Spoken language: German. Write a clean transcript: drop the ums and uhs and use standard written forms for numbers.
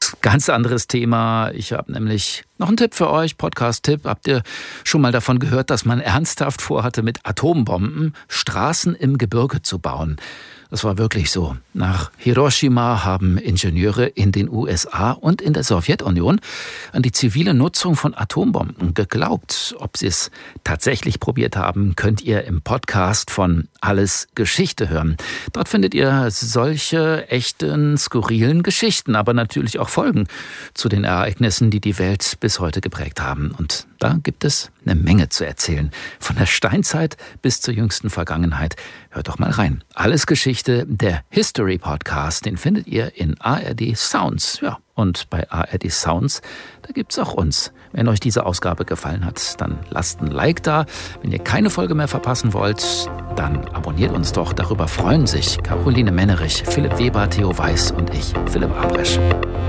Jetzt ganz anderes Thema. Ich habe nämlich noch einen Tipp für euch, Podcast-Tipp. Habt ihr schon mal davon gehört, dass man ernsthaft vorhatte, mit Atombomben Straßen im Gebirge zu bauen? Das war wirklich so. Nach Hiroshima haben Ingenieure in den USA und in der Sowjetunion an die zivile Nutzung von Atombomben geglaubt. Ob sie es tatsächlich probiert haben, könnt ihr im Podcast von Alles Geschichte hören. Dort findet ihr solche echten, skurrilen Geschichten, aber natürlich auch Folgen zu den Ereignissen, die die Welt bis heute geprägt haben. Und da gibt es eine Menge zu erzählen. Von der Steinzeit bis zur jüngsten Vergangenheit. Hört doch mal rein. Alles Geschichte, der History Podcast, den findet ihr in ARD Sounds. Ja, und bei ARD Sounds, da gibt's auch uns. Wenn euch diese Ausgabe gefallen hat, dann lasst ein Like da. Wenn ihr keine Folge mehr verpassen wollt, dann abonniert uns doch. Darüber freuen sich Caroline Mennerich, Philipp Weber, Theo Weiß und ich, Philipp Abresch.